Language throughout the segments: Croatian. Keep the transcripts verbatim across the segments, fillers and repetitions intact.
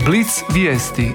Blic vijesti.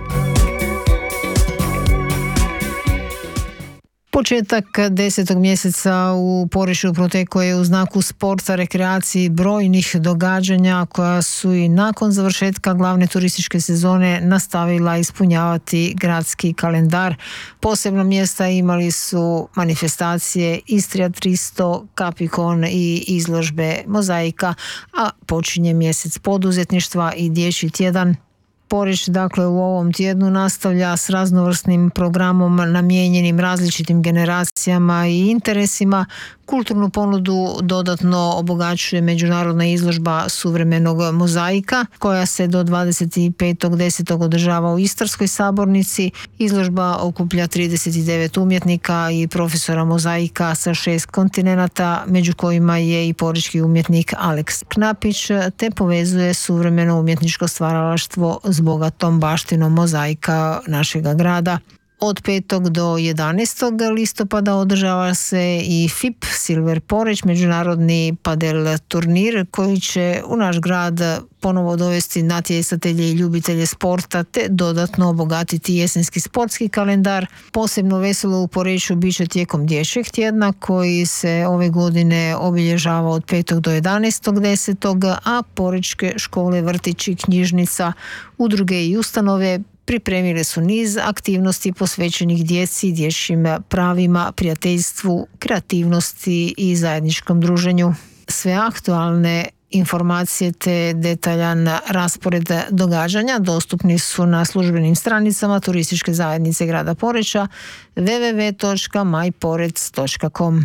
Početak desetog mjeseca u Poreču protekao je u znaku sporta, rekreaciji, brojnih događanja koja su i nakon završetka glavne turističke sezone nastavila ispunjavati gradski kalendar. Posebno mjesta imali su manifestacije Istrija tristo, Kapikon i izložbe Mozaika, a počinje mjesec poduzetništva i dječji tjedan. Poreč dakle u ovom tjednu nastavlja s raznovrsnim programom namijenjenim različitim generacijama i interesima. Kulturnu ponudu dodatno obogaćuje međunarodna izložba suvremenog mozaika koja se do dvadeset petog desetog održava u Istarskoj sabornici. Izložba okuplja trideset devet umjetnika i profesora mozaika sa šest kontinenata, među kojima je i porečki umjetnik Aleks Knapić, te povezuje suvremeno umjetničko stvaralaštvo s bogatom baštinom mozaika našega grada. Od petog do jedanaestog listopada održava se i F I P Silver Poreč, međunarodni padel turnir koji će u naš grad ponovo dovesti natjecatelje i ljubitelje sporta te dodatno obogatiti jesenski sportski kalendar. Posebno veselo u Poreču bit će tijekom dječjeg tjedna koji se ove godine obilježava od petog do jedanaestog desetog, a porečke škole, vrtići, knjižnica, udruge i ustanove pripremile su niz aktivnosti posvećenih djeci, dječjim pravima, prijateljstvu, kreativnosti i zajedničkom druženju. Sve aktualne informacije te detaljan raspored događanja dostupni su na službenim stranicama turističke zajednice grada Poreča w w w točka maj porec točka com.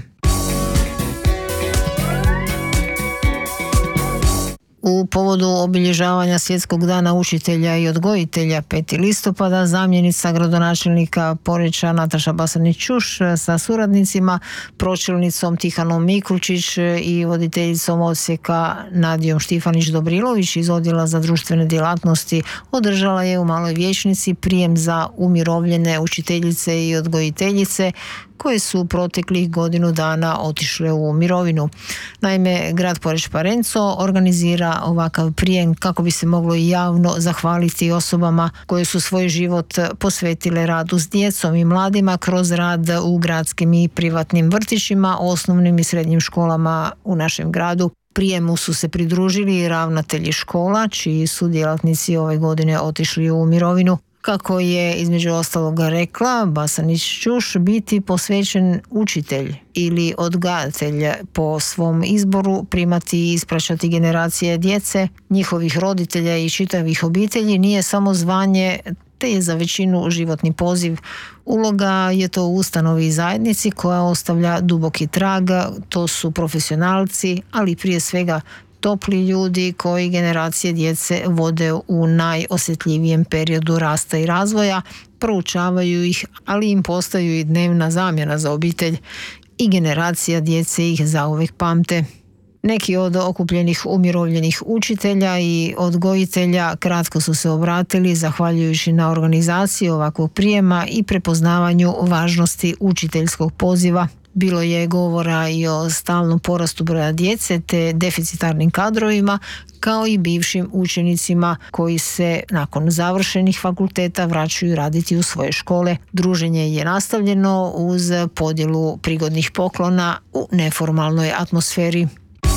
U povodu obilježavanja Svjetskog dana učitelja i odgojitelja petog listopada zamjenica gradonačelnika Poreča Nataša Basanić-Čuš sa suradnicima, pročelnicom Tihanom Mikulčić i voditeljicom odsjeka Nadijom Štifanić-Dobrilović iz Odjela za društvene djelatnosti održala je u Maloj vijećnici prijem za umirovljene učiteljice i odgojiteljice koje su proteklih godinu dana otišle u mirovinu. Naime, grad Poreč Parenco organizira ovakav prijem kako bi se moglo i javno zahvaliti osobama koje su svoj život posvetile radu s djecom i mladima kroz rad u gradskim i privatnim vrtićima, osnovnim i srednjim školama u našem gradu. Prijemu su se pridružili ravnatelji škola, čiji su djelatnici ove godine otišli u mirovinu. Kako je između ostaloga rekla Basanić-Čuš, biti posvećen učitelj ili odgajatelj po svom izboru, primati i ispraćati generacije djece, njihovih roditelja i čitavih obitelji nije samo zvanje, te je za većinu životni poziv. Uloga je to u ustanovi i zajednici koja ostavlja duboki trag, to su profesionalci, ali prije svega topli ljudi koji generacije djece vode u najosjetljivijem periodu rasta i razvoja, proučavaju ih, ali im postaju i dnevna zamjena za obitelj i generacija djece ih zauvijek pamte. Neki od okupljenih umirovljenih učitelja i odgojitelja kratko su se obratili zahvaljujući na organizaciji ovakvog prijema i prepoznavanju važnosti učiteljskog poziva. Bilo je govora i o stalnom porastu broja djece te deficitarnim kadrovima, kao i bivšim učenicima koji se nakon završenih fakulteta vraćaju raditi u svoje škole. Druženje je nastavljeno uz podjelu prigodnih poklona u neformalnoj atmosferi.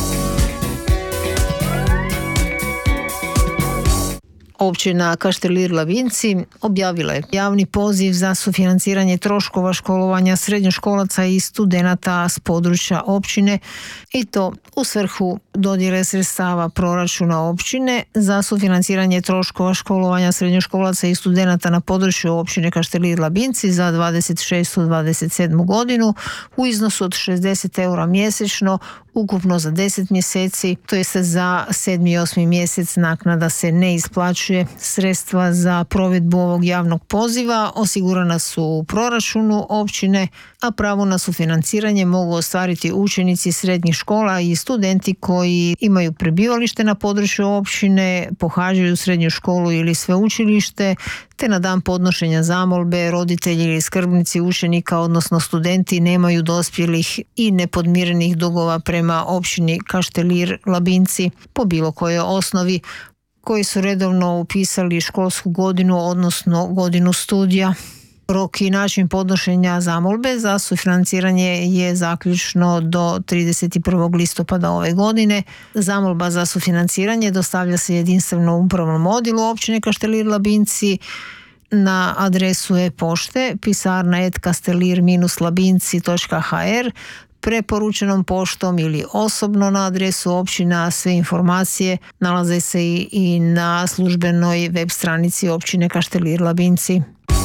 Općina Kaštelir Labinci objavila je javni poziv za sufinanciranje troškova školovanja srednjoškolaca i studenata s područja općine i to u svrhu dodjele sredstava proračuna općine za sufinanciranje troškova školovanja srednjoškolaca i studenata na području općine Kaštelir Labinci za dvadeset šestu dvadeset sedmu godinu u iznosu od šezdeset eura mjesečno, ukupno za deset mjeseci, to jest za sedmi i osmi mjesec naknada se ne isplaćuje. Sredstva za provedbu ovog javnog poziva osigurana su u proračunu općine, a pravo na sufinanciranje mogu ostvariti učenici srednjih škola i studenti koji imaju prebivalište na području općine, pohađaju srednju školu ili sveučilište, te na dan podnošenja zamolbe roditelji ili skrbnici učenika, odnosno studenti, nemaju dospjelih i nepodmirenih dugova prema općini Kaštelir Labinci po bilo kojoj osnovi. koji su redovno upisali školsku godinu, odnosno godinu studija. Rok i način podnošenja zamolbe za sufinanciranje je zaključno do trideset prvog listopada ove godine. Zamolba za sufinanciranje dostavlja se jedinstvenom upravnom odjelu općine Kaštelir Labinci na adresu e-pošte pisarna et kastelir labinci točka ha er, preporučenom poštom ili osobno na adresu općina. Sve informacije nalaze se i, i na službenoj web stranici općine Kaštelir Labinci.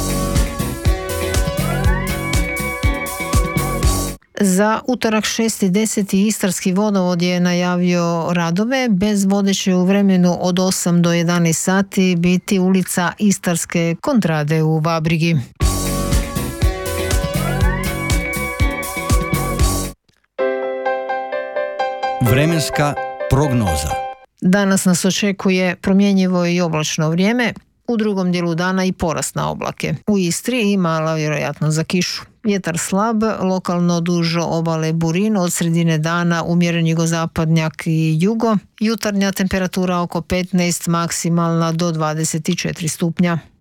Za utorak šesti deseti Istarski vodovod je najavio radove. Bez vode će u vremenu od osam do jedanaest sati biti ulica Istarske kontrade u Vabrigi. Vremenska prognoza. Danas nas očekuje promjenjivo i oblačno vrijeme. U drugom dijelu dana i porast na oblake. U Istri i mala vjerojatnost za kišu. Vjetar slab, lokalno duž obale burin, od sredine dana umjeren jugozapadnjak i jugo. Jutarnja temperatura oko petnaest, maksimalna do dvadeset četiri stupnja.